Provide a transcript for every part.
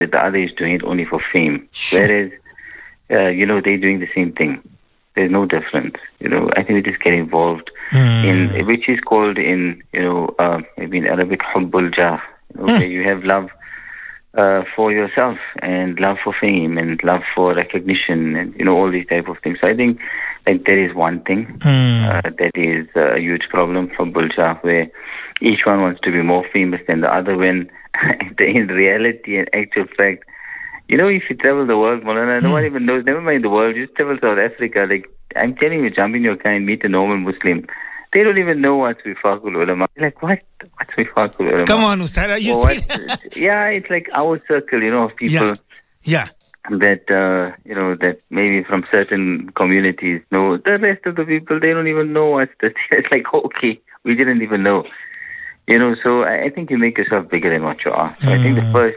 that the other is doing it only for fame. Sure. Whereas, they're doing the same thing. There's no difference. I think we just get involved in, which is called in, maybe in Arabic, hubbul jah, where you have love for yourself and love for fame and love for recognition and, all these type of things. So I think that there is one thing that is a huge problem for hubbul jah, where each one wants to be more famous than the other, when in reality and actual fact, if you travel the world, Maulana, no one even knows, never mind the world, just travel South Africa. Like, I'm telling you, jump in your car and meet a normal Muslim. They don't even know what's Wifaqul Ulama. They're like, what? What's Wifaqul Ulama? Come on, Ustad. Are you serious? Yeah, it's like our circle, of people. Yeah. That, that maybe from certain communities know. The rest of the people, they don't even know what's this. It's like, okay, we didn't even know. So I think you make yourself bigger than what you are. So I think the first...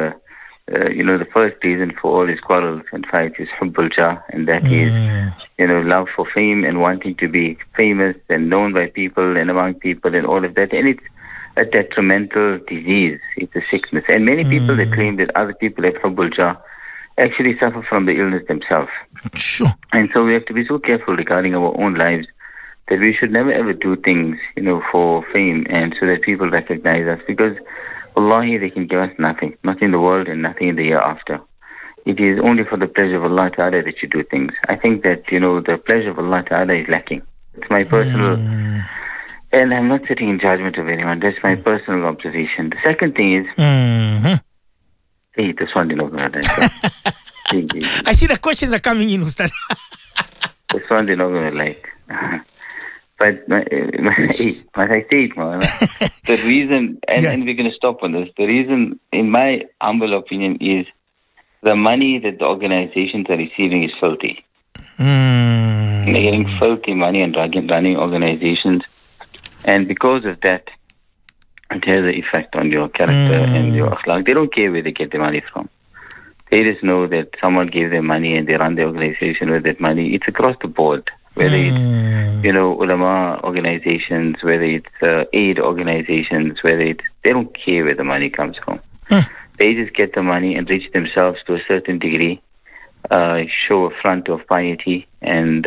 the first reason for all these quarrels and fights is hubbul jah, and that is, love for fame and wanting to be famous and known by people and among people and all of that. And it's a detrimental disease. It's a sickness. And many people that claim that other people have hubbul jah actually suffer from the illness themselves. Sure. And so we have to be so careful regarding our own lives that we should never ever do things, for fame and so that people recognize us, because Wallahi, they can give us nothing, not in the world and nothing in the year after. It is only for the pleasure of Allah Ta'ala that you do things. I think that, the pleasure of Allah Ta'ala is lacking. It's my personal, and I'm not sitting in judgment of anyone, that's my personal observation. The second thing is, hey, this one didn't know I see the questions are coming in, Ustad. This one they're not going to like. But I say it, man. The reason, and we're going to stop on this, the reason, in my humble opinion, is the money that the organizations are receiving is filthy. They're getting filthy money and running organizations. And because of that, it has an effect on your character and your akhlaq. They don't care where they get the money from. They just know that someone gave them money and they run the organization with that money. It's across the board. Whether it's, ulama organizations, whether it's aid organizations, they don't care where the money comes from. They just get the money, enrich themselves to a certain degree, show a front of piety, and,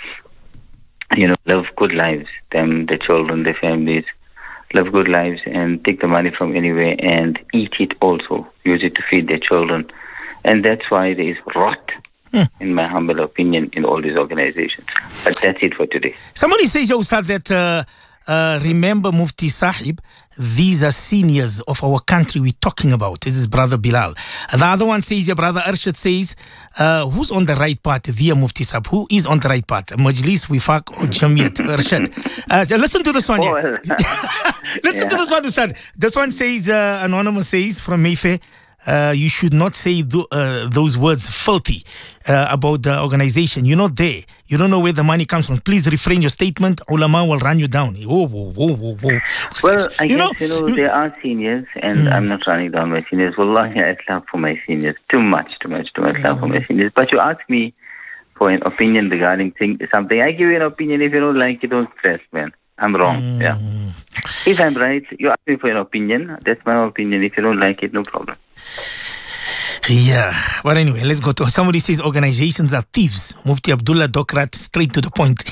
live good lives. Them, their children, their families, live good lives and take the money from anywhere and eat it also, use it to feed their children. And that's why there is rot, in my humble opinion, in all these organizations. But that's it for today. Somebody says, Ustad, that remember Mufti Sahib, these are seniors of our country we're talking about. This is Brother Bilal. The other one says, your Brother Arshad says, who's on the right path? Dear Mufti Sahib, who is on the right path? Majlis, Wifaq, or Jamiyat? Arshad. Listen to this one here. Listen to this one, Ustad. This one says, Anonymous says from Mayfair, you should not say those words filthy about the organization. You're not there. You don't know where the money comes from. Please refrain your statement. Ulama will run you down. Whoa. Well, I guess, there are seniors, and I'm not running down my seniors. Wallahi, I love for my seniors. Too much love for my seniors. But you ask me for an opinion regarding something. I give you an opinion. If you don't like it, don't stress, man. I'm wrong. Yeah. If I'm right, you ask me for an opinion. That's my opinion. If you don't like it, no problem. Yeah. But anyway, let's go to somebody says organizations are thieves. Mufti Abdullah Dokrat, straight to the point.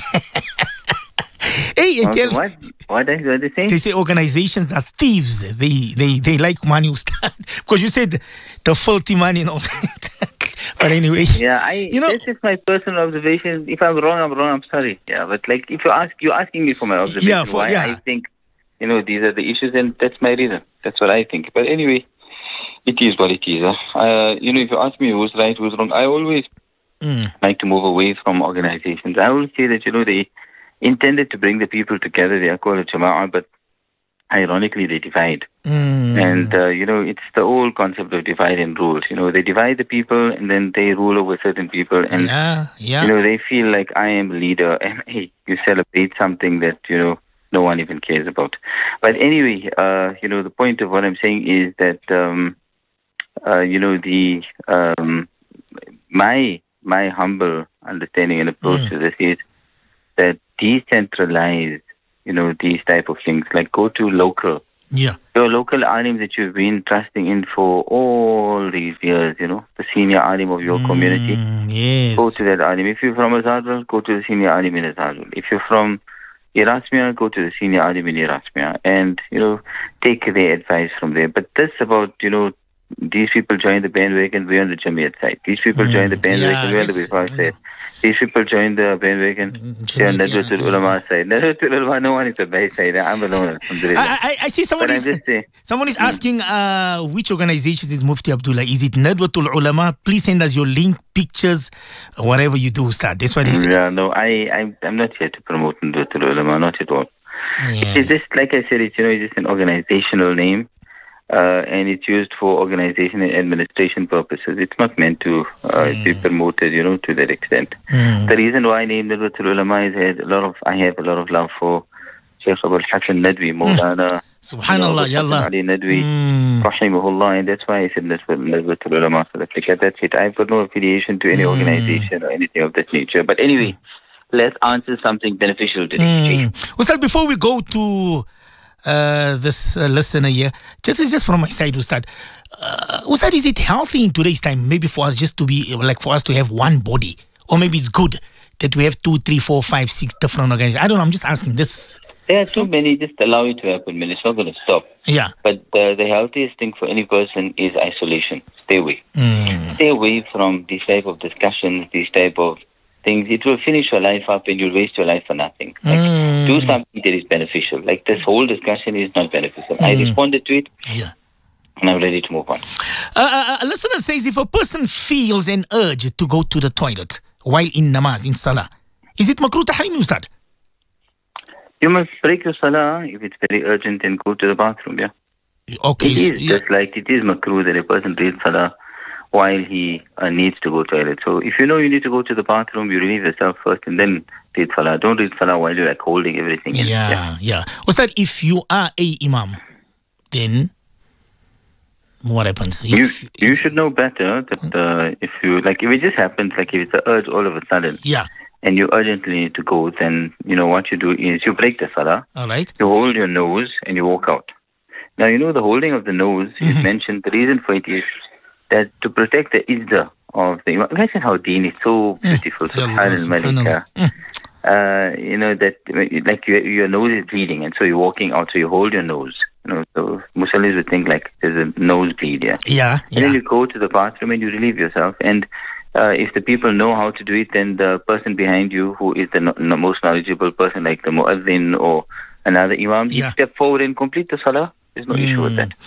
Hey, okay, what are they saying? They say organizations are thieves. They like money, because you said the filthy money and all that. But anyway, this is my personal observation. If I'm wrong, I'm sorry. Yeah, but like if you're asking me for my observation, I think these are the issues, and that's my reason. That's what I think. But anyway, it is what it is. If you ask me who's right, who's wrong, I always like to move away from organizations. I always say that they intended to bring the people together. They are called a jama'ah, but ironically they divide. And it's the old concept of divide and rule. They divide the people and then they rule over certain people, and they feel like I am a leader, and hey, you celebrate something that no one even cares about. But anyway, the point of what I'm saying is that my humble understanding and approach to this is that decentralize these type of things, like go to local Yeah. Your local alim that you've been trusting in for all these years, the senior alim of your community. Yes. Go to that alim. If you're from Azadwal, go to the senior alim in Azadwal. If you're from Erasmia, go to the senior alim in Erasmia. And, take their advice from there. But this about, these people join the bandwagon, we're on the Jamiat side. These people join the bandwagon, we're on the Wifaq side. These people join the bandwagon, they're on Nadwatul Ulama side. Nadwatul Ulama, no one is on my side. I'm alone. I see someone is asking which organization is Mufti Abdullah. Is it Nadwatul Ulama? Please send us your link, pictures, whatever you do, Ustad. That's what he said. Yeah, no, I'm not here to promote Nadwatul Ulama, not at all. Yeah. It's just, like I said, it's just an organizational name. And it's used for organization and administration purposes. It's not meant to be promoted, to that extent. The reason why I named Nadwatul Ulama is I have a lot of love for Sheikh Abul Hassan Nadwi, Maulana. Subhanallah, Yallah. Ali Nadwi, Rahimahullah, and that's why I said Nadwatul Ulama South Africa. That's it. I've got no affiliation to any organization or anything of that nature. But anyway, let's answer something beneficial today. Ustad, before we go to this listener here, just from my side, Ustad. Ustad, is it healthy in today's time, maybe for us just to be, for us to have one body? Or maybe it's good that we have 2, 3, 4, 5, 6 different organizations? I don't know, I'm just asking this. There are too many, just allow it to happen, man. It's not going to stop. Yeah. But the healthiest thing for any person is isolation. Stay away. Stay away from these type of discussions, these type of things. It will finish your life up and you'll waste your life for nothing. Do something that is beneficial. Like this whole discussion is not beneficial. I responded to it. Yeah. And I'm ready to move on. A listener says, if a person feels an urge to go to the toilet while in namaz, in salah, is it makruh tahrim, Ustad? You must break your salah if it's very urgent and go to the bathroom, yeah. Okay. It is just like it is makruh that a person reads salah while he needs to go to the toilet. So if you know you need to go to the bathroom, you relieve yourself first and then read salah. Don't read salah while you're holding everything in. Yeah. Ustad, if you are a imam, then what happens? You should know better that if it just happens, like if it's an urge all of a sudden, and you urgently need to go, then what you do is you break the salah. All right. You hold your nose and you walk out. Now the holding of the nose is mentioned. The reason for it is that to protect the izzah of the imam. Imagine how Deen is so beautiful. Subhanallah. That like your nose is bleeding, and so you're walking out, so you hold your nose. So Muslims would think like there's a nosebleed, And then you go to the bathroom and you relieve yourself. And if the people know how to do it, then the person behind you, who is the most knowledgeable person, like the muazzin or another imam, you step forward and complete the salah. There's no issue with that.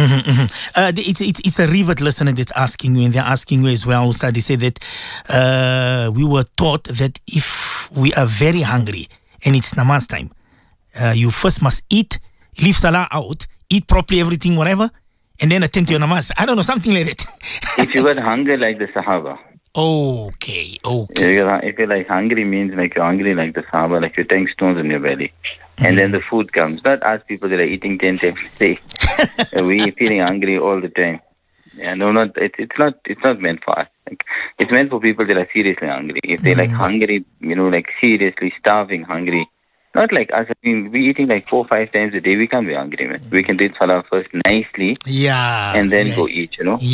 It's a rivet listener that's asking you, and they're asking you as well, Ustad. They say that we were taught that if we are very hungry and it's namaz time, you first must eat, leave salah out, eat properly, everything, whatever, and then attend to your namaz. I don't know, something like that. If you got hunger like the Sahaba. Okay. If you're like hungry means like you're hungry like the Sahaba, like you're taking stones in your belly. And then the food comes. Not us people that are eating 10 times a day. We're feeling hungry all the time. Yeah, no, it's not meant for us. Like, it's meant for people that are seriously hungry. If they're like hungry, like seriously starving hungry. Not like us. I mean, we're eating like 4 or 5 times a day. We can't be hungry, man. We can read salah first nicely. And then go eat,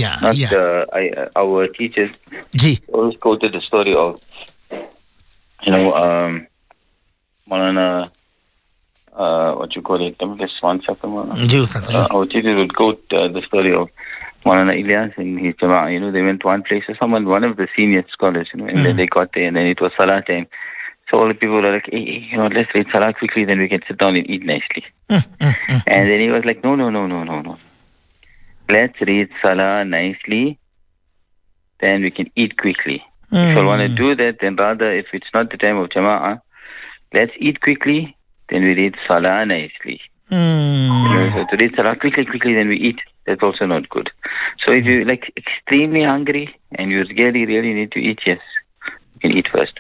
Our teachers always quoted the story of, Maulana, what you call it? Let me just 1 second. Our teachers would quote the story of Maulana Ilyas and his Jama'ah. They went to one place, one of the senior scholars, and then they got there, and then it was salah time. So all the people were like, hey, let's read salah quickly, then we can sit down and eat nicely. And then he was like, no. Let's read salah nicely, then we can eat quickly. If you want to do that, then rather, if it's not the time of Jama'ah, let's eat quickly, then we read salah nicely. So to read salah quickly, then we eat. That's also not good. So if you're like extremely hungry and you really need to eat, yes, you can eat first.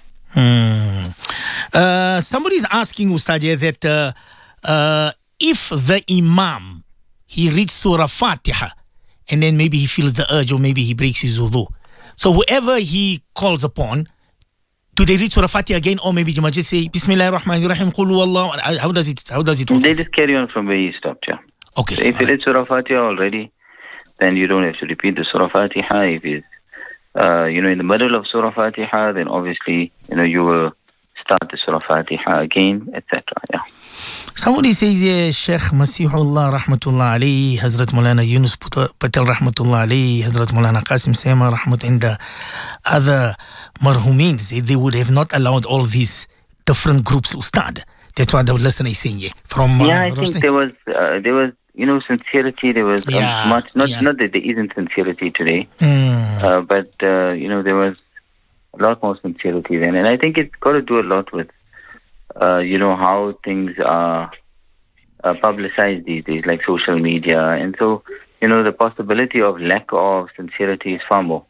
Somebody's asking, Ustad, that if the imam, he reads Surah Fatiha and then maybe he feels the urge or maybe he breaks his wudu. So whoever he calls upon, do they read Surah Fatiha again, or maybe you might just say Bismillahir Rahmanir Rahim, Qul Huwallahu? How does it work? They just carry on from where he stopped, Okay. So if you read Surah Fatiha already, then you don't have to repeat the Surah Fatiha. If it's, in the middle of Surah Fatiha, then obviously, you will start the Surah Fatiha again, etc. Yeah. Somebody says here, Sheikh Masihullah Rahmatullah alayhi, Hazrat Maulana Yunus Patel Rahmatullah alayhi, Hazrat Maulana Qasim Sema Rahmat, and the other marhumins, they would have not allowed all these different groups Ustad. That's what the listener is saying here. I think there was sincerity. There was much, not that there isn't sincerity today, but there was a lot more sincerity then. And I think it's got to do a lot with how things are publicized these days, like social media. And so, the possibility of lack of sincerity is far more.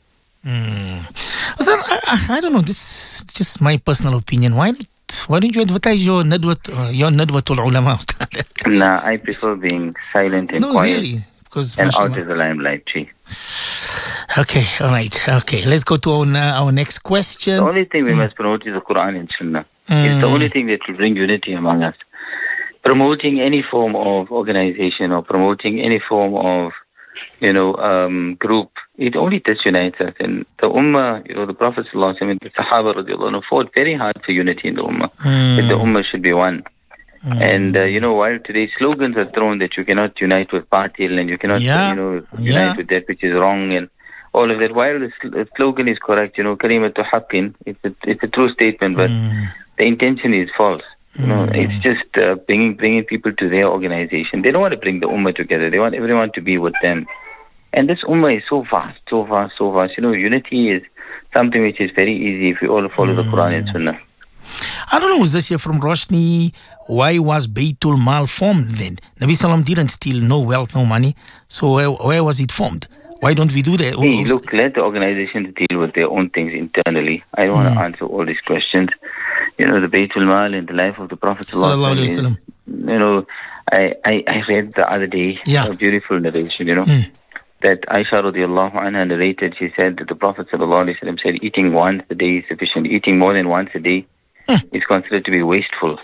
I don't know, this is just my personal opinion. Why don't you advertise your Nadwatul Ulama? Nah, I prefer being silent and quiet. Really? Because and out of the limelight, gee. Okay, all right. Okay, let's go to our next question. The only thing we must promote is the Quran and Sunnah. It's the only thing that will bring unity among us. Promoting any form of organization or promoting any form of, group, it only disunites us. And the Ummah, the Prophet ﷺ and the Sahaba radiallahu anhu fought very hard for unity in the Ummah. That the Ummah should be one. And, while today's slogans are thrown that you cannot unite with Batil and you cannot, unite with that which is wrong and all of that, while the slogan is correct, kalimatu haqqin, it's a true statement, but the intention is false. It's just bringing people to their organization. They don't want to bring the Ummah together. They want everyone to be with them. And this Ummah is so vast. Unity is something which is very easy if we all follow the Quran and Sunnah. I don't know, was this here from Roshni? Why was Baytul Mal formed then? Nabi Sallam didn't steal no wealth, no money. So where was it formed? Why don't we do that? Hey, look, let the organizations deal with their own things internally. I don't want to answer all these questions. The Baytul Mal in the life of the Prophet Sallallahu Alaihi Wasallam. I read the other day a beautiful narration, that Aisha radiallahu anha narrated. She said that the Prophet Sallallahu Alaihi Wasallam said, eating once a day is sufficient. Eating more than once a day is considered to be wasteful.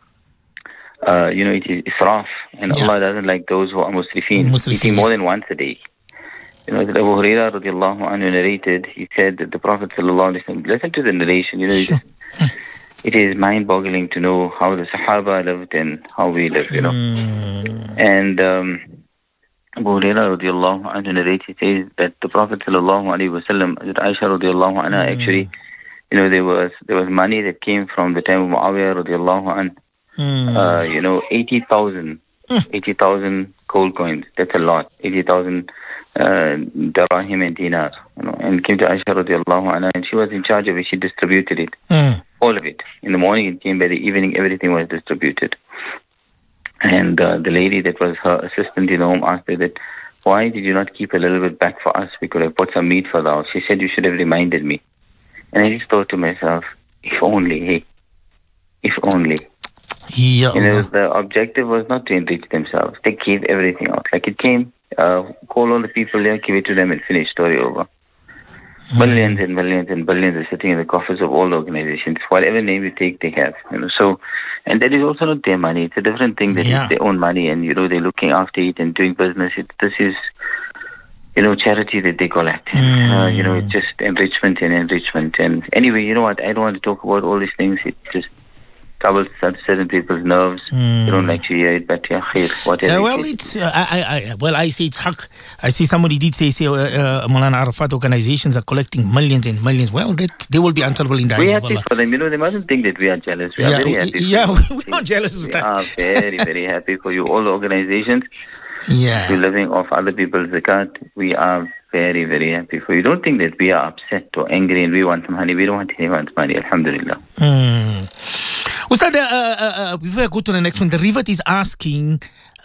It is israf, and Allah doesn't like those who are musrifin. Eating more than once a day. Abu Hurairah radiallahu anhu narrated, he said that the Prophet sallallahu alaihi wasallam, listen to the narration, it is mind-boggling to know how the Sahaba lived and how we live, And Abu Hurairah radiallahu anhu narrated, says that the Prophet sallallahu alaihi wasallam, that Aisha radiallahu anha actually, there was money that came from the time of Muawiyah radiallahu anhu, 80,000 gold coins. That's a lot. 80,000 dirahim and dinars. And came to Aisha radiallahu anha, and she was in charge of it. She distributed it, all of it. In the morning it came, by the evening everything was distributed. And the lady that was her assistant in the home asked her that, why did you not keep a little bit back for us? We could have bought some meat for the house. She said, you should have reminded me. And I just thought to myself, if only. The objective was not to enrich themselves. They gave everything out. Like it came, call all the people there, give it to them and finish, story over. Billions and billions and billions are sitting in the coffers of all the organizations. Whatever name you take, they have. So, and that is also not their money. It's a different thing. That is their own money, and they're looking after it and doing business. This is, charity that they collect. It's just enrichment. And anyway, you know what? I don't want to talk about all these things. It just troubles certain people's nerves. They don't like to hear it, but whatever. I say it's haq. I see somebody did say Maulana Arafat organizations are collecting millions and millions. Well, they will be answerable in the eyes of Allah. We're happy for them. They mustn't think that we are jealous. We are very happy. We're not jealous of that. We are very, very happy for you. All the organizations. We're living off other people's zakat. We are very, very happy for you. Don't think that we are upset or angry and we want some money. We don't want anyone's money. Alhamdulillah. Ustad, before I go to the next one, the Rivet is asking,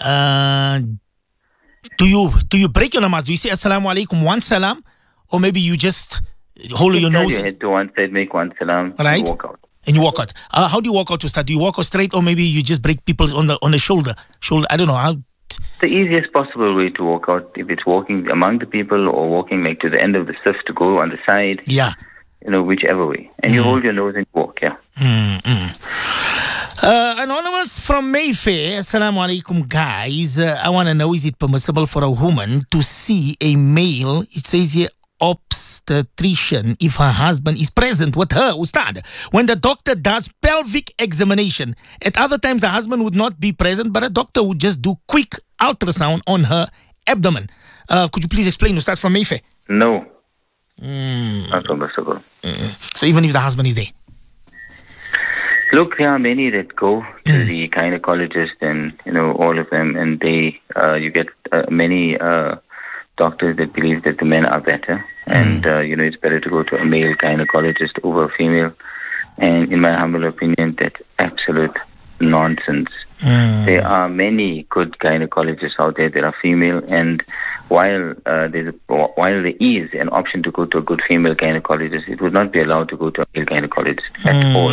do you break your namaz? Do you say Assalamu alaikum, one salam, or maybe you just hold your nose? You head to one side, make one salam, right? And walk out. And you walk out. How do you walk out, Ustad? Do you walk out straight, or maybe you just break people on the shoulder? I don't know how. The easiest possible way to walk out, if it's walking among the people or walking like to the end of the sif to go on the side. Yeah. Whichever way. And you hold your nose and walk, Anonymous from Mayfair. Assalamu alaikum, guys. I want to know, is it permissible for a woman to see a male, it says here, obstetrician, if her husband is present with her, Ustad, when the doctor does pelvic examination? At other times, the husband would not be present, but a doctor would just do quick ultrasound on her abdomen. Could you please explain, Ustad from Mayfair? No. Not permissible. So even if the husband is there? Look, there are many that go to the gynecologist, and all of them, and they you get many doctors that believe that the men are better, and it's better to go to a male gynecologist over a female. And in my humble opinion, that's absolute nonsense. There are many good gynecologists out there that are female, and while there is an option to go to a good female gynecologist, it would not be allowed to go to a male gynecologist at all.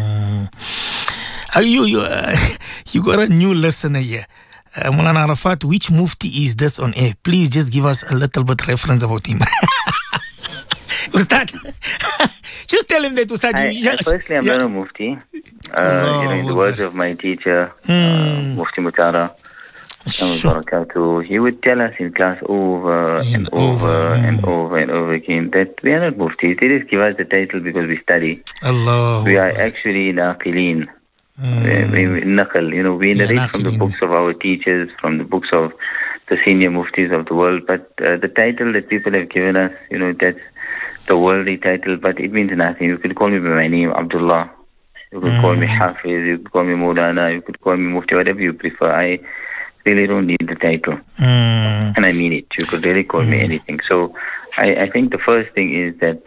You got a new listener here. Maulana Arafat, which mufti is this on air? Please just give us a little bit reference about him. Ustad, just tell him that, Ustad. Firstly, I'm not a mufti. In the words of my teacher, Mufti Mutara, he would tell us in class over and over again that we are not muftis. They just give us the title because we study. We are actually naqilin. We narrate from the books of our teachers, from the books of the senior muftis of the world. But the title that people have given us, that's the worldly title, but it means nothing. You could call me by my name, Abdullah. You could call me Hafiz. You could call me Maulana. You could call me Mufti, whatever you prefer. I really don't need the title. And I mean it. You could really call me anything. So I think the first thing is that,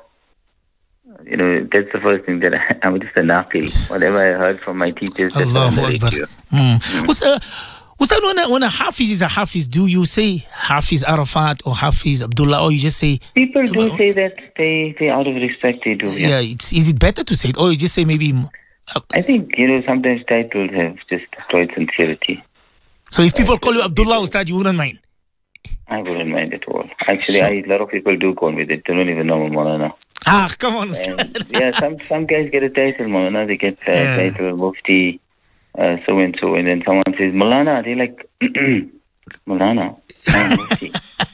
that's the first thing, that I'm just a naqil. Whatever I heard from my teachers, that's what I'm narrating to you. Ustad, when a Hafiz is a Hafiz, do you say Hafiz Arafat or Hafiz Abdullah, or you just say... People do say that. They out of respect, they do. Yeah, is it better to say it, or you just say maybe... I think, sometimes titles have just destroyed sincerity. So if people call you Abdullah, Ustad, you wouldn't mind? I wouldn't mind at all. Actually, a lot of people do call me that. They don't even know Maulana. Come on, Ustad. Some guys get a title, Maulana. They get a title, Mufti... so and so, and then someone says Maulana, they're like, Maulana, I'm Mufti.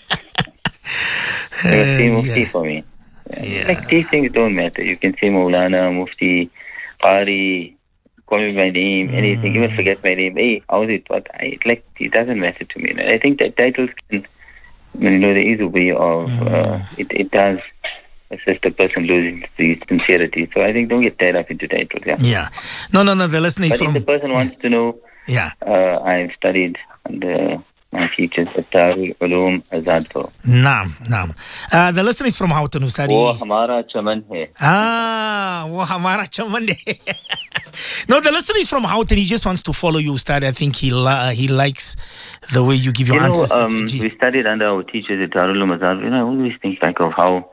They say Mufti for me. Like, these things don't matter. You can say Maulana, Mufti, Qari, call me by name, anything, even forget my name. Hey, how's it? What? It doesn't matter to me. I think that titles can, there is a way of, it does assist the person losing the sincerity. So I think don't get tied up into titles. Yeah. No, the listener is from... But if the person wants to know, I've studied under my teachers at Darul Uloom Azadpur. Naam. The listener is from Houghton, Ustad. Wo hamara chaman hai. Wo hamara chaman hai. No, the listener is from Houghton. He just wants to follow you, Ustad. I think he likes the way you give your answers. We studied under our teachers at Darul Uloom Azadpur. I always think back of how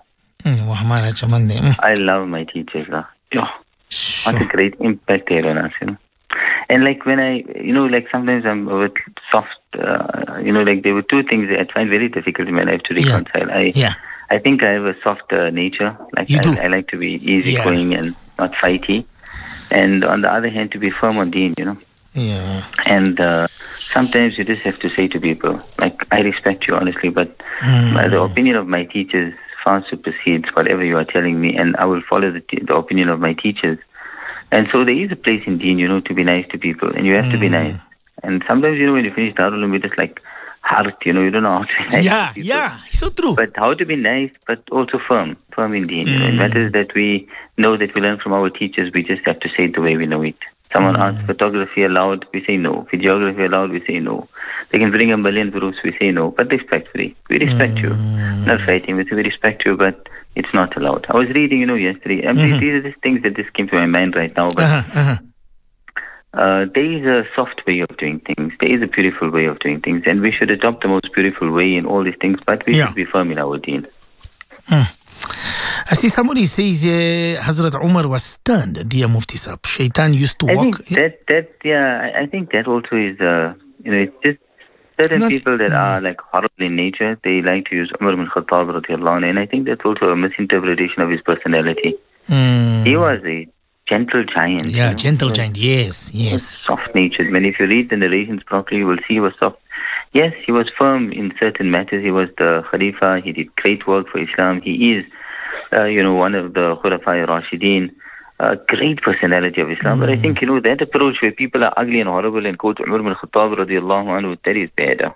I love my teachers. What a great impact they had on us. And like when I, sometimes I'm a bit soft. There were two things that I find very difficult in my life to reconcile. I think I have a soft nature. I like to be easygoing and not fighty. And on the other hand, to be firm on deen, And sometimes you just have to say to people, like, I respect you, honestly, but the opinion of my teachers far supersedes whatever you are telling me, and I will follow the opinion of my teachers. And so there is a place in deen, to be nice to people, and you have to be nice. And sometimes, when you finish Darul Uloom, you're just like heart, you don't know how to be nice to people. Yeah, so true. But how to be nice, but also firm in deen. It matters that we know that we learn from our teachers, we just have to say it the way we know it. Someone asks photography allowed, we say no. Videography allowed, we say no. They can bring a million proofs, we say no. But respectfully, we respect you. Not fighting, we say we respect you, but it's not allowed. I was reading, yesterday. These are just things that just came to my mind right now. But there is a soft way of doing things. There is a beautiful way of doing things. And we should adopt the most beautiful way in all these things. But we should be firm in our deen. I see somebody says Hazrat Umar was stunned, dear Mufti Sahib. Shaitan used to walk. I think that also is, it's just certain people that are like horrible in nature. They like to use Umar bin Khattab radiallahu anhu, and I think that's also a misinterpretation of his personality. He was a gentle giant. Yeah, gentle giant. Yes, yes. Soft-natured. Man, if you read the narrations properly, you will see he was soft. Yes, he was firm in certain matters. He was the Khalifa. He did great work for Islam. He is, one of the Khulafa Rashideen. Great personality of Islam. But I think, that approach where people are ugly and horrible and quote Umar ibn Khattab radiallahu anhu, that is bad.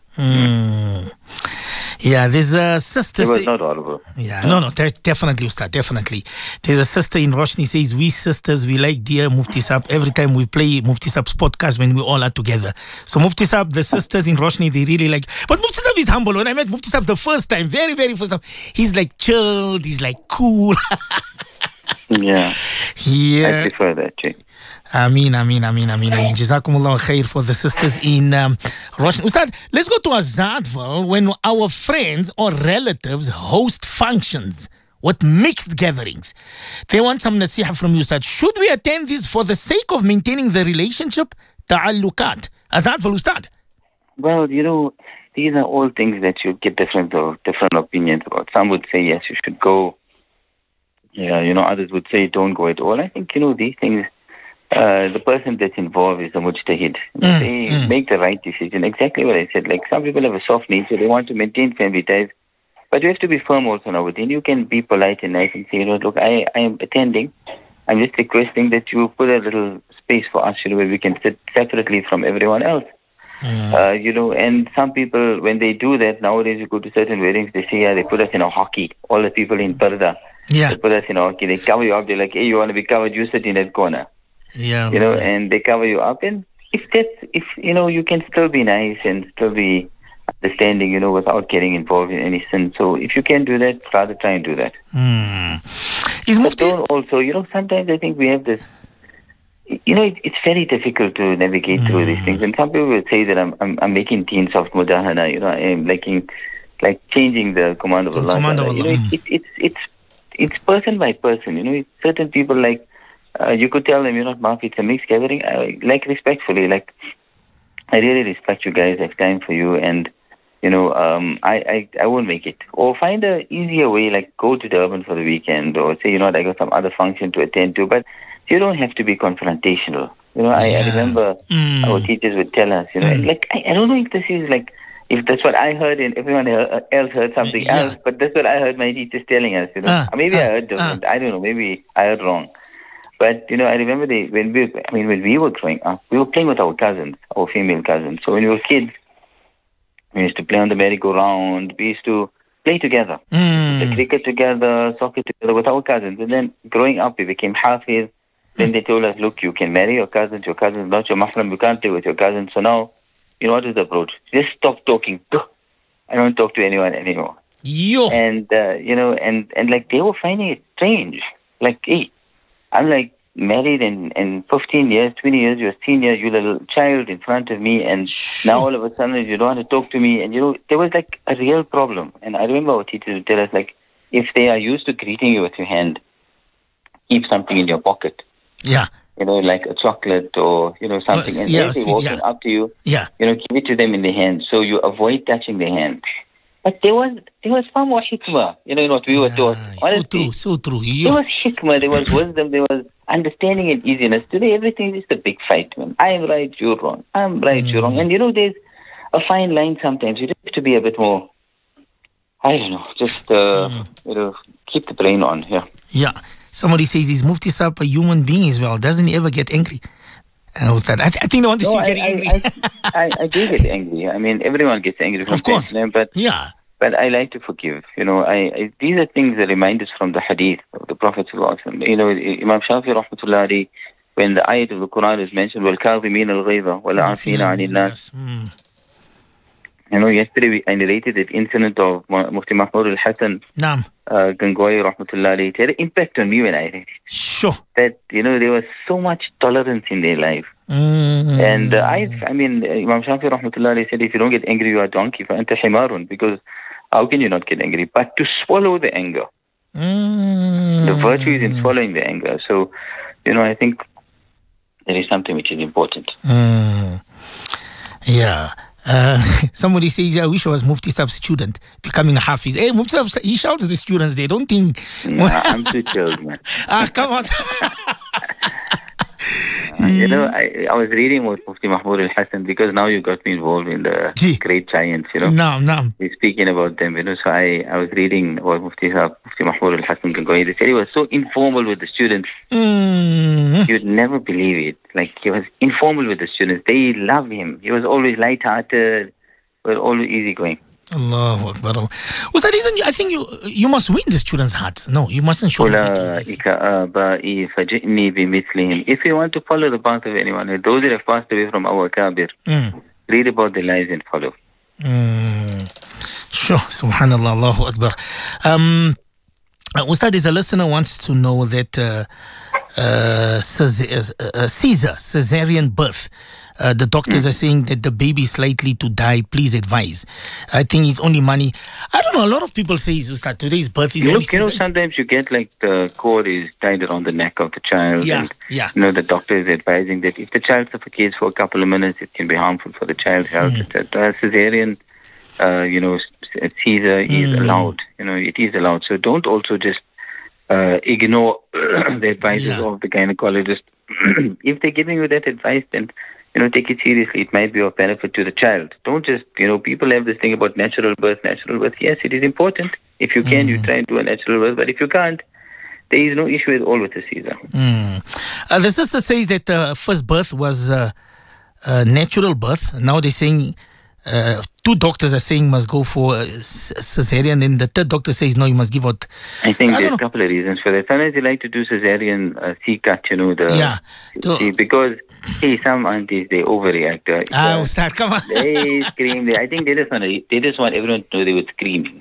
Yeah, there's a sister. It was not horrible. Yeah, no, definitely, Ustad, definitely. There's a sister in Roshni says, we sisters, we like dear Mufti Saab every time we play Mufti Saab's podcast when we all are together. So Mufti Saab, the sisters in Roshni, they really like. But Mufti Saab is humble. When I met Mufti Saab the first time, very, very first time, he's like chilled, he's like cool. Yeah. Yeah. I prefer that, too. Ameen. Jazakumullah khair for the sisters in Roshni. Ustad, let's go to Azadville when our friends or relatives host functions with mixed gatherings. They want some nasiha from you, Ustad. Should we attend this for the sake of maintaining the relationship? Ta'alluqat. Azadville, Ustad. Well, these are all things that you get different opinions about. Some would say, yes, you should go. Yeah, others would say, don't go at all. I think, these things, the person that's involved is a mujtahid. They make the right decision. Exactly what I said. Like, some people have a soft nature. They want to maintain family ties. But you have to be firm also now. Then you can be polite and nice and say, look, I am attending. I'm just requesting that you put a little space for us, where we can sit separately from everyone else. And some people, when they do that, nowadays you go to certain weddings, they say, they put us in a hockey. All the people in Parda. Yeah. They put us in a hockey. They cover you up. They're like, hey, you want to be covered? You sit in that corner. Yeah. And they cover you up. And if you can still be nice and still be understanding, without getting involved in any sin. So if you can do that, rather try and do that. Is Mufti also, sometimes I think we have this, it's very difficult to navigate through these things. And some people will say that I'm making teen soft mudahana, I am like changing the command of Allah. It's person by person, certain people you could tell them, Mafi, it's a mixed gathering. Respectfully, I really respect you guys. I have time for you, and I won't make it. Or find a easier way, go to Durban for the weekend, or say, I got some other function to attend to. But you don't have to be confrontational. I remember our teachers would tell us, I don't know if this is if that's what I heard and everyone else heard something else, but that's what I heard my teachers telling us. Maybe I heard different. I don't know. Maybe I heard wrong. But I remember when we were growing up, we were playing with our cousins, our female cousins. So when we were kids, we used to play on the merry-go-round. We used to play together, the cricket together, soccer together with our cousins. And then growing up, we became hafiz. Then they told us, look, you can marry your cousins not your mahram. You can't play with your cousins. So now, what is the approach? Just stop talking. I don't talk to anyone anymore. And they were finding it strange. Hey, I'm married and 15 years, 20 years, you're a senior, you're a little child in front of me, and now all of a sudden you don't want to talk to me. And there was a real problem. And I remember our teachers would tell us, if they are used to greeting you with your hand, keep something in your pocket. Yeah. Like a chocolate or, something. And they're walking up to you, give it to them in the hand. So you avoid touching their hand. But there was far more hikmah, what we were taught. Honestly, so true. There was hikmah, there was wisdom, there was understanding and easiness. Today, everything is just a big fight, man. I am right, you're wrong. I'm right, you're wrong. And there's a fine line sometimes. You have to be a bit more, I don't know, just, keep the brain on here. Yeah. Somebody says, is Mufti Saab a human being as well? Doesn't he ever get angry? I think they want to see you getting angry. I do get angry. Everyone gets angry from time to time, but I like to forgive. These are things that remind us from the hadith of the Prophet ﷺ. Imam Shafi rahmatullah, when the ayat of the Quran is mentioned, وَالْكَاظِمِينَ الْغَيْظَ وَالْعَافِينَ عَنِ النَّاسِ. Yesterday I narrated that incident of Mufti Mahmoud al-Hassan Gangohi rahmatullah. It had an impact on me when I read it. Sure. That, there was so much tolerance in their life. And Imam Shafi rahmatullah said, if you don't get angry, you are a donkey. فَأَنْتَ حِمَارٌ. Because how can you not get angry? But to swallow the anger. The virtue is in swallowing the anger. So, I think there is something which is important. Yeah. Somebody says, I wish I was Mufti Saab's student, becoming a Hafiz. Hey, Mufti Saab, he shouts at the students, they don't think. Nah, I'm too chilled, man. Come on. You know, I was reading with Mufti Mahmoud Al-Hassan because now you got me involved in the great giants, you know. No. He's speaking about them, you know. So I was reading what Mufti Mahmoud Al-Hassan Gangohi. They said he was so informal with the students. You'd never believe it. Like, he was informal with the students. They love him. He was always light-hearted, was always easygoing. Allahu Akbar. Was that reason? I think you must win the students' hearts. No, you mustn't show them. If you want to follow the path of anyone, those that have passed away from our Kabir, read about their lives and follow. Sure. Subhanallah. Allahu Akbar. Ustad, is a listener wants to know that cesarean birth. The doctors are saying that the baby is likely to die. Please advise. I think it's only money. I don't know. A lot of people say Ustad, today's birth is only sometimes you get like the cord is tied around the neck of the child. Yeah. You know, the doctor is advising that if the child suffocates for a couple of minutes, it can be harmful for the child's health. Cesarean, Caesar is allowed. You know, it is allowed. So don't also just ignore the advices of the gynecologist. If they're giving you that advice, then you know, take it seriously. It might be of benefit to the child. Don't just, you know, people have this thing about natural birth. Yes, it is important. If you can, you try and do a natural birth. But if you can't, there is no issue at all with the Caesar. The sister says that first birth was natural birth. Now they're saying two doctors are saying must go for cesarean, and the third doctor says no, you must give out. I think there's a couple of reasons for that. Sometimes they like to do cesarean C-cut, you know, because some aunties, they overreact. Ustad, come on. They scream. I think they just want everyone to know they were screaming.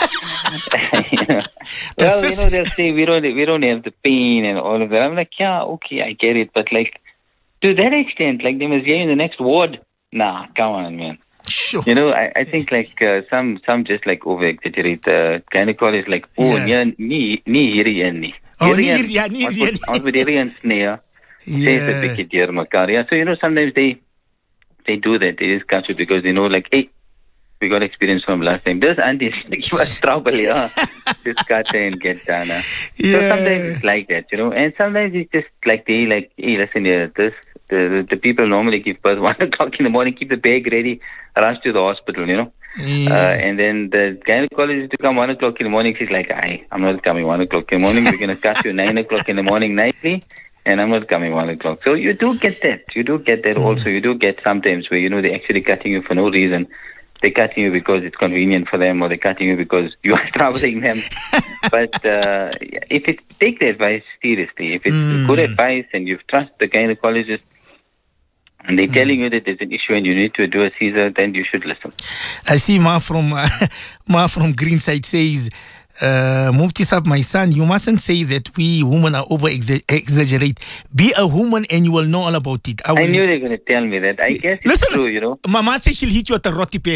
Well, you know, they'll say we don't have the pain and all of that. I'm like, yeah, okay, I get it, but like to that extent, like they must be in the next ward. Nah, come on, man. Sure. You know, I think like some just like over exaggerate. The gynecologist is like, ni hiri. Says a big dear Makaria. So, you know, sometimes they do that. They just catch it because they know, like, hey, we got experience from last time. This auntie, like, you was trouble, just cut and get done. So sometimes it's like that, you know. And sometimes it's just like they like, hey, listen here, the people normally give birth 1 o'clock in the morning, keep the bag ready, rush to the hospital, you know. And then the gynecologist to come 1 o'clock in the morning, she's like, I'm not coming 1 o'clock in the morning. We're going to cut you 9 o'clock in the morning nightly. And I'm not coming 1 o'clock. So you do get that. Also. You do get sometimes where, you know, they're actually cutting you for no reason. They're cutting you because it's convenient for them, or they're cutting you because you are troubling them. But take the advice seriously. If it's good advice and you trust the gynecologist and they're telling you that there's an issue and you need to do a Caesar, then you should listen. I see Ma from Greenside says, Mufti Sahib, my son, you mustn't say that we women are over-exaggerate. Be a woman and you will know all about it. I knew they were going to tell me that. I guess it's true, you know. Mama says she'll hit you at a roti pen.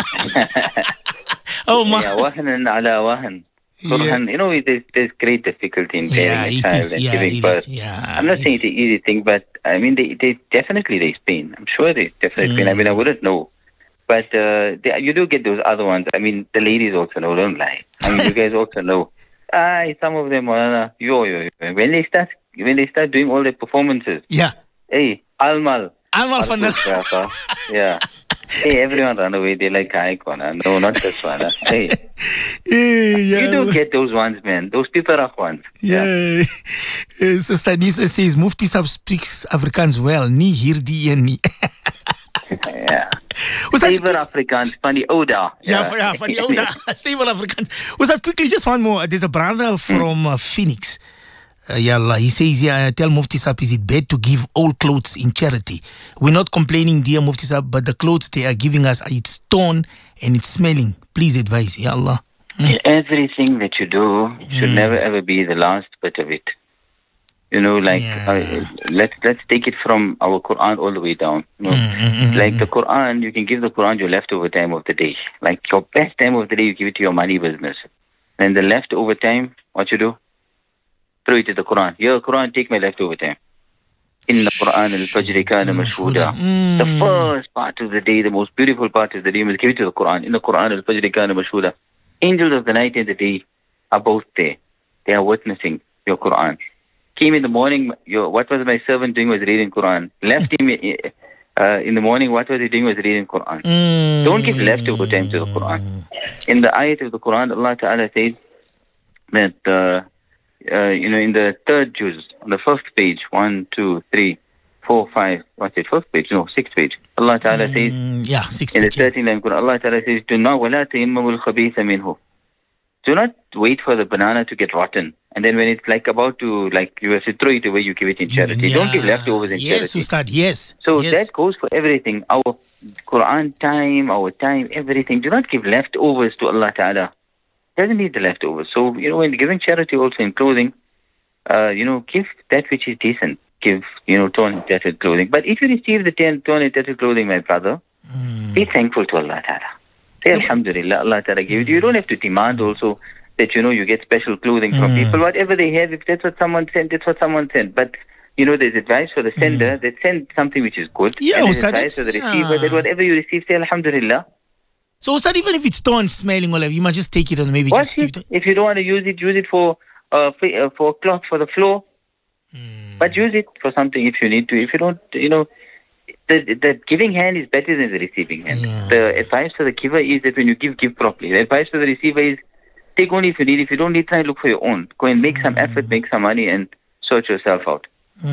Oh, Ma. Yeah, wahan ala wahan. You know, there's great difficulty in bearing a child and giving birth. I'm not saying it's an easy thing, but I mean, they definitely there's pain. I'm sure there's definitely pain. I mean, I wouldn't know. But you do get those other ones. I mean, the ladies also know, don't lie. I mean, you guys also know. Some of them, when they start doing all their performances. Yeah. Hey, Almal Fanal. Yeah. Hey, everyone run away. They like Icon. No, not this one. Hey. You do get those ones, man. Those Pitarach ones. Yeah. Sister Nisa says, Mufti Sahib speaks Afrikaans well. Ni hirdi en ni. Yeah. Stable Afrikaans, van die ouda. Yeah, van die ouda. Stable Afrikaans. Was that quickly, just one more. There's a brother from Phoenix. He says, tell Mufti Sahib, is it bad to give old clothes in charity? We're not complaining, dear Mufti Sahib, but the clothes they are giving us, it's torn and it's smelling. Please advise, Ya Allah. Everything that you do should never ever be the last bit of it. You know, like, let's take it from our Quran all the way down. You know? Like the Quran, you can give the Quran your leftover time of the day. Like your best time of the day, you give it to your money business. And the leftover time, what you do? Throw it to the Quran. Here, Quran, take my leftover time. In the Quran, al-Fajr kana mashhuda. The first part of the day, the most beautiful part of the day, you must give it to the Quran. In the Quran, al-Fajr kana mashhuda. Angels of the night and the day are both there. They are witnessing your Quran. Came in the morning, what was my servant doing was reading Quran. Left him in the morning, what was he doing was reading Quran. Don't give leftover time to the Quran. In the ayat of the Quran, Allah Ta'ala says that, in the third juz, on the first page, 1, 2, 3, 4, 5, what's it, first page? No, sixth page. Allah Ta'ala says, sixth in the page, 13th line Quran, Allah Ta'ala says, do not وَلَا تَيِمَّمُ الْخَبِيثَ مِنْهُ. Do not wait for the banana to get rotten. And then when it's like about to, like you have to throw it away, you give it in charity. Don't give leftovers in charity. Yes, Ustad, yes. So that goes for everything. Our Quran time, our time, everything. Do not give leftovers to Allah Ta'ala. Doesn't need the leftovers. So, when giving charity also in clothing, give that which is decent. Give, torn and tattered clothing. But if you receive the torn and tattered clothing, my brother, be thankful to Allah Ta'ala. Say Alhamdulillah, Allah Ta'ala gave it. You don't have to demand also that, you get special clothing from people. Whatever they have, if that's what someone sent, that's what someone sent. But, there's advice for the sender that send something which is good. Yeah, and there's advice for the receiver that whatever you receive, say Alhamdulillah. So, Ustad, even if it's torn, smelling, whatever, you must just take it and maybe Wash it. If you don't want to use it for cloth for the floor. But use it for something if you need to. If you don't, the giving hand is better than the receiving hand. Yeah. The advice for the giver is that when you give properly. The advice for the receiver is take only if you need. If you don't need, try and look for your own. Go and make some effort, make some money, and sort yourself out.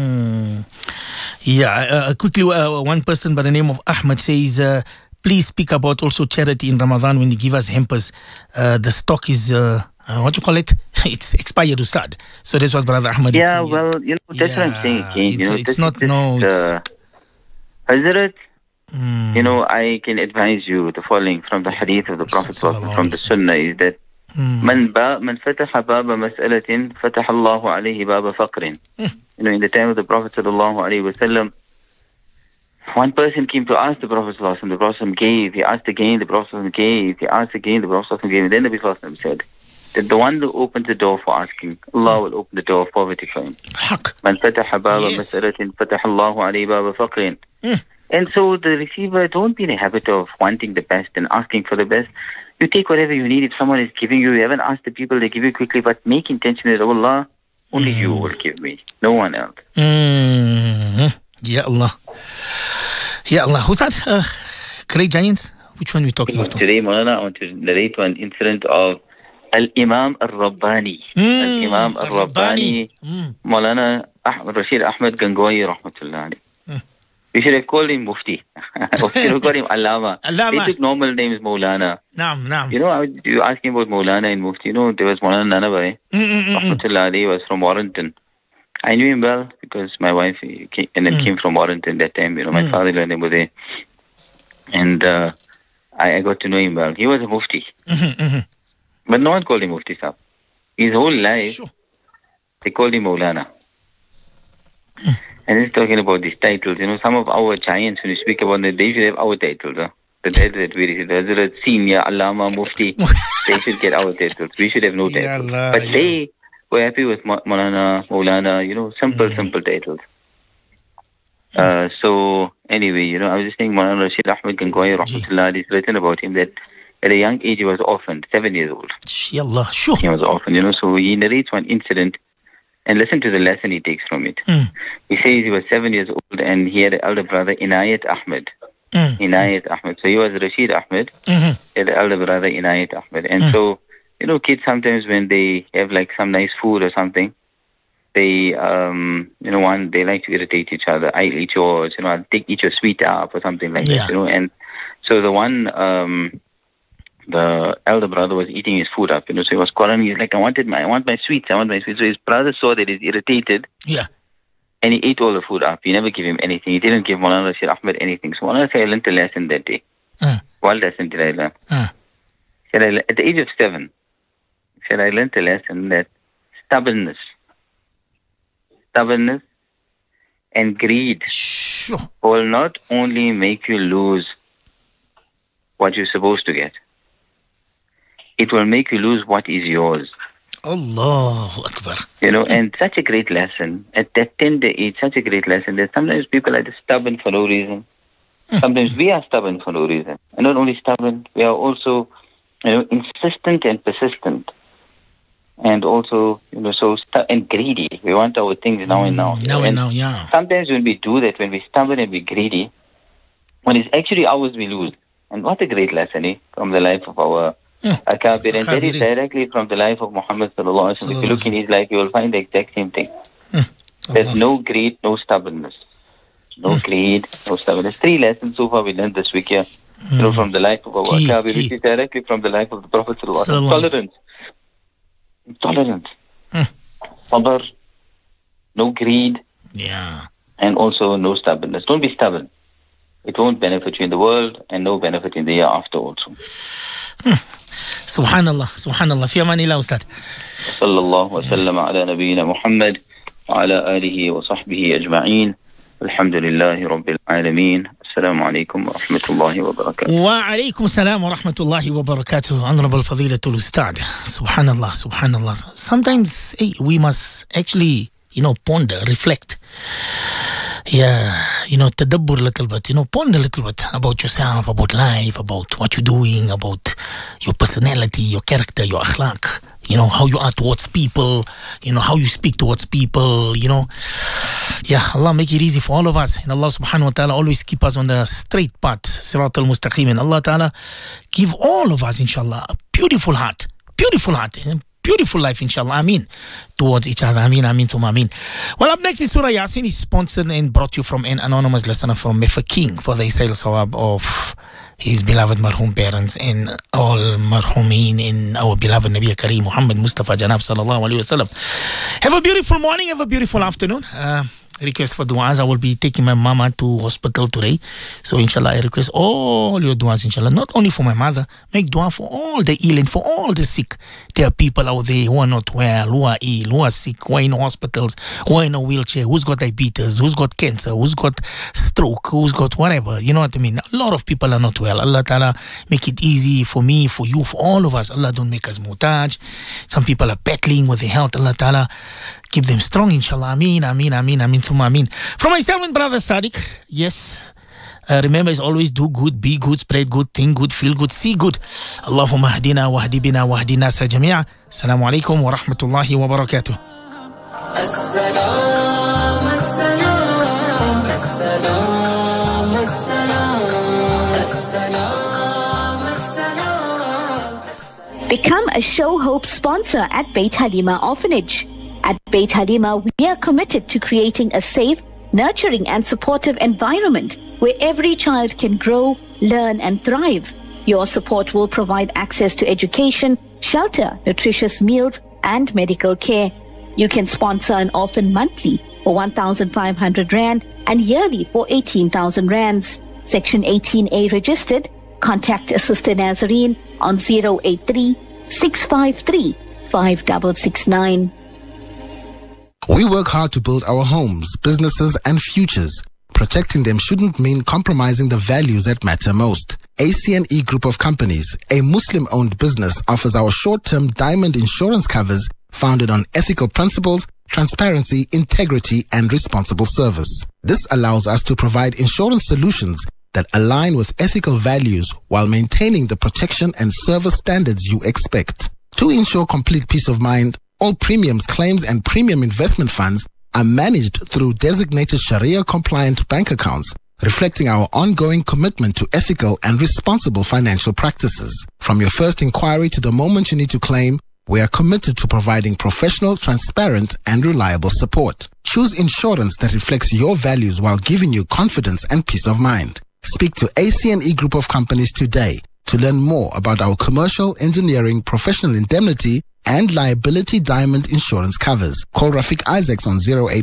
Yeah, quickly, one person by the name of Ahmed says, please speak about also charity in Ramadan when you give us hampers. The stock is... what you call it? It's expired to start. So that's what Brother Ahmed is saying. Well, that's what I'm saying again. It's not, Hazrat, I can advise you the following from the hadith of the Prophet from the Sunnah is that Man fataha baba mas'alatin fataha Allahu alayhi baba faqrin. In the time of the Prophet sallallahu alayhi wa sallam, one person came to ask the Prophet sallallahu alayhi wa sallam, the Prophet gave, he asked again, the Prophet gave, he asked again, the Prophet gave, and then the Prophet said, that the one who opens the door for asking, Allah will open the door of poverty for him. Man fataha baba mas'alatin fataha Allahu alayhi baba faqrin. And so the receiver, don't be in a habit of wanting the best and asking for the best. You take whatever you need. If someone is giving you haven't asked the people, they give you quickly, but make intention that, Allah, only you will give me, no one else. Ya Allah. Ya Allah. Who's that? Great Giants? Which one are we talking about? Today, Maulana, I want to narrate one incident of Al-Imam Al-Rabbani. Al-Imam Al-Rabbani, Maulana Rashid Ahmed Gangohi, rahmatullah alayhi. We should have called him Mufti. We should have called him Allama. They took normal names, Maulana. Naam. You asking about Maulana and Mufti. There was Maulana Nanabhai, rahmatullah alayhi, was from Warrington. I knew him well because my wife came from Warrington that time. My father-in-law and them were there. And I got to know him well. He was a Mufti. But no one called him Mufti Sahib. His whole life, they called him Maulana. And he's talking about these titles. Some of our giants, when you speak about them, they should have our titles. The titles that we receive, the Senior, Allama, Mufti, they should get our titles. We should have no titles. But they were happy with Maulana, simple titles. So, anyway, I was just saying, Maulana Rashid Ahmed Gangohi, rahmatullah, it's written about him that at a young age he was orphaned, 7 years old. He was orphaned, so he narrates one incident. And listen to the lesson he takes from it. He says he was 7 years old and he had an elder brother, Inayat Ahmed. Inayat Ahmed. So he was Rashid Ahmed. He had an elder brother, Inayat Ahmed. And so, kids sometimes when they have like some nice food or something, they, they like to irritate each other. I'll eat yours, I'll eat your sweet up or something like that, And so the one, the elder brother was eating his food up, so he was quarreling. He's like, I want my sweets. So his brother saw that he's irritated. Yeah. And he ate all the food up. He never gave him anything. He didn't give Maulana Rashid Ahmed anything. So Maulana said, I learned a lesson that day. What lesson did I learn? Said, at the age of 7, said, I learned a lesson that stubbornness and greed will not only make you lose what you're supposed to get, it will make you lose what is yours. Allahu Akbar. And such a great lesson. At that tender age, such a great lesson that sometimes people are just stubborn for no reason. Sometimes we are stubborn for no reason. And not only stubborn, we are also insistent and persistent. and also, and greedy. We want our things now and now. Now, yeah. Sometimes when we do that, when we stubborn and we're greedy, when it's actually ours, we lose. And what a great lesson, from the life of our Akabir. And that is directly from the life of Muhammad sallallahu alaihi wasallam. If you look in his life, you will find the exact same thing. There's no greed, no stubbornness. No greed, no stubbornness. 3 lessons so far we learned this week here. From the life of our Akabir, which is directly from the life of the Prophet sallallahu alaihi wasallam. Tolerance. Sabr, no greed, and also no stubbornness. Don't be stubborn. It won't benefit you in the world and no benefit in the year after also. Subhanallah. Fi amanillah, Ustad. Sallallahu wa sallam ala nabiyyina Muhammad wa ala alihi wa sahbihi ajma'een. Alhamdulillahi rabbil alameen. Assalamu alaikum wa rahmatullahi wa barakatuh. Wa alaikum salam wa rahmatullahi wa barakatuh. Honorable Fadilatul Ustad. Subhanallah. Sometimes we must actually, ponder, reflect. Tadabbur a little bit, ponder a little bit about yourself, about life, about what you're doing, about your personality, your character, your akhlaq, how you are towards people, how you speak towards people, Allah make it easy for all of us. And Allah subhanahu wa ta'ala always keep us on the straight path, Sirat al-Mustaqim. And Allah ta'ala give all of us, inshallah, a beautiful heart, beautiful life, inshallah. Ameen. Towards each other. Ameen. Well, up next is Surah Yasin. Is sponsored and brought to you from an anonymous listener from Mefakeen for the Isail Sawab of his beloved marhum parents and all marhumin in our beloved Nabi Kareem Muhammad Mustafa Janab sallallahu alayhi wa sallam. Have a beautiful morning. Have a beautiful afternoon. Request for du'as. I will be taking my mama to hospital today. So inshallah, I request all your du'as, inshallah. Not only for my mother, make du'a for all the ill and for all the sick. There are people out there who are not well, who are ill, who are sick, who are in hospitals, who are in a wheelchair, who's got diabetes, who's got cancer, who's got stroke, who's got whatever. You know what I mean? A lot of people are not well. Allah Ta'ala make it easy for me, for you, for all of us. Allah don't make us mutaj. Some people are battling with their health. Allah Ta'ala keep them strong, inshallah. Ameen. From myself and brother Sadiq, yes. Remember, as always, do good, be good, spread good, think good, feel good, see good. Allahumma hadina wa hadi bina wa hadina sa jami'a. Assalamu alaikum wa rahmatullahi wa barakatuh. Assalam, assalam, assalam, assalam, assalam. Become a Show Hope sponsor at Beit Halima Orphanage. At Beit Halima, we are committed to creating a safe, nurturing and supportive environment where every child can grow, learn and thrive. Your support will provide access to education, shelter, nutritious meals and medical care. You can sponsor an orphan monthly for 1,500 Rand and yearly for 18,000 Rands. Section 18A registered. Contact Sister Nazarene on 083 653 5669. We work hard to build our homes, businesses, and futures. Protecting them shouldn't mean compromising the values that matter most. ACNE Group of Companies, a Muslim-owned business, offers our short-term diamond insurance covers founded on ethical principles, transparency, integrity, and responsible service. This allows us to provide insurance solutions that align with ethical values while maintaining the protection and service standards you expect. To ensure complete peace of mind, all premiums, claims, and premium investment funds are managed through designated Sharia-compliant bank accounts, reflecting our ongoing commitment to ethical and responsible financial practices. From your first inquiry to the moment you need to claim, we are committed to providing professional, transparent, and reliable support. Choose insurance that reflects your values while giving you confidence and peace of mind. Speak to ACNE Group of Companies today to learn more about our commercial, engineering, professional indemnity, and liability diamond insurance covers. Call Rafiq Isaacs on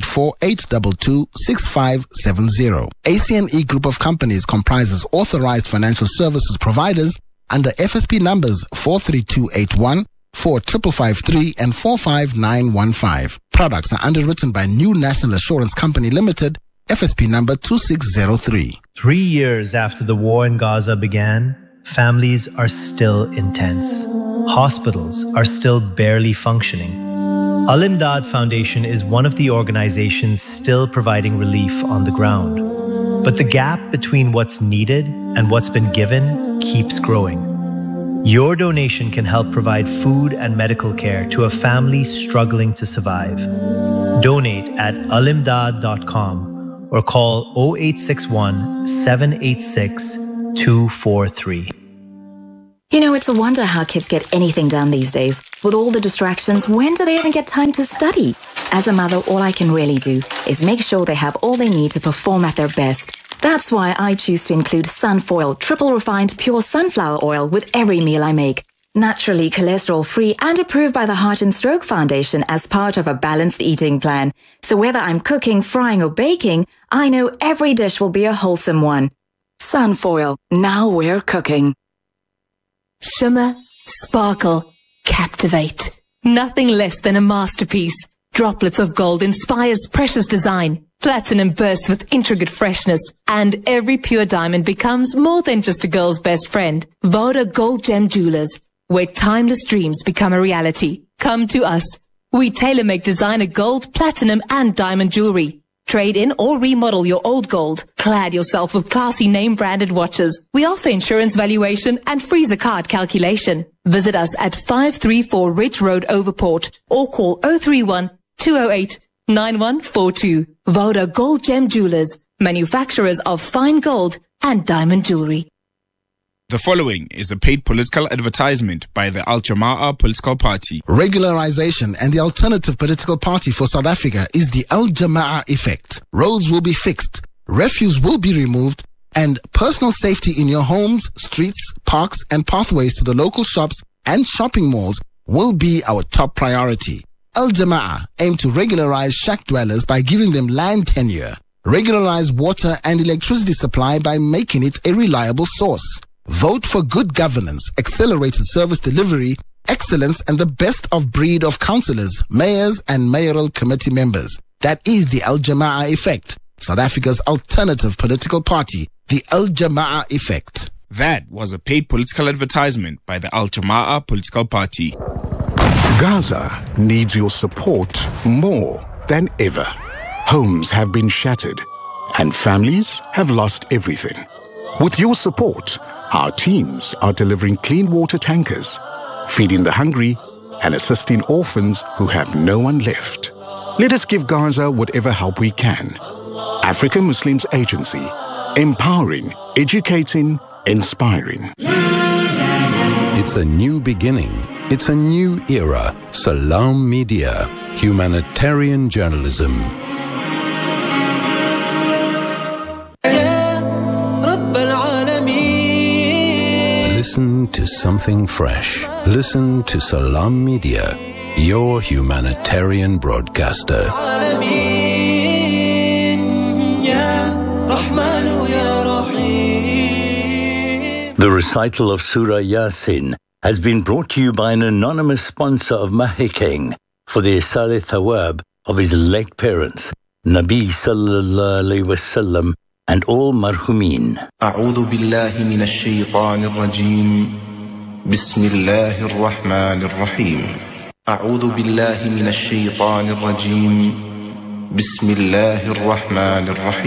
084-822-6570. ACNE Group of Companies comprises authorized financial services providers under FSP numbers 43281, 4553, and 45915. Products are underwritten by New National Assurance Company Limited, FSP number 2603. 3 years after the war in Gaza began, families are still intense. Hospitals are still barely functioning. Al-Imdad Foundation is one of the organizations still providing relief on the ground. But the gap between what's needed and what's been given keeps growing. Your donation can help provide food and medical care to a family struggling to survive. Donate at alimdad.com or call 0861 786 243. You know, it's a wonder how kids get anything done these days. With all the distractions, when do they even get time to study? As a mother, all I can really do is make sure they have all they need to perform at their best. That's why I choose to include Sunfoil triple refined pure sunflower oil with every meal I make. Naturally cholesterol-free and approved by the Heart and Stroke Foundation as part of a balanced eating plan. So whether I'm cooking, frying or baking, I know every dish will be a wholesome one. Sunfoil, now we're cooking. Shimmer, sparkle, captivate. Nothing less than a masterpiece. Droplets of gold inspires precious design. Platinum bursts with intricate freshness. And every pure diamond becomes more than just a girl's best friend. Voda Gold Gem Jewelers, where timeless dreams become a reality. Come to us. We tailor-make designer gold, platinum and diamond jewelry. Trade in or remodel your old gold. Clad yourself with classy name-branded watches. We offer insurance valuation and free zakat calculation. Visit us at 534 Ridge Road, Overport, or call 031 208 9142. Voda Gold Gem Jewelers, manufacturers of fine gold and diamond jewelry. The following is a paid political advertisement by the Al Jama'ah political party. Regularization and the alternative political party for South Africa is the Al Jama'ah effect. Roads will be fixed, refuse will be removed, and personal safety in your homes, streets, parks, and pathways to the local shops and shopping malls will be our top priority. Al Jama'ah aim to regularize shack dwellers by giving them land tenure, regularize water and electricity supply by making it a reliable source. Vote for good governance, accelerated service delivery, excellence, and the best of breed of councillors, mayors, and mayoral committee members. That is the Al Jama'ah effect. South Africa's alternative political party, the Al Jama'ah effect. That was a paid political advertisement by the Al Jama'ah political party. Gaza needs your support more than ever. Homes have been shattered and families have lost everything. With your support, our teams are delivering clean water tankers, feeding the hungry, and assisting orphans who have no one left. Let us give Gaza whatever help we can. African Muslims Agency, empowering, educating, inspiring. It's a new beginning. It's a new era. Salam Media, humanitarian journalism. Listen to something fresh. Listen to Salam Media, your humanitarian broadcaster. The recital of Surah Yasin has been brought to you by an anonymous sponsor of Mahikeng for the Isale Thawab of his late parents, Nabi Sallallahu Alaihi Wasallam, and all marhumin. أعوذ بالله من الشيطان الرجيم بسم الله الرحمن الرحيم أعوذ بالله من الشيطان الرجيم بسم الله الرحمن الرحيم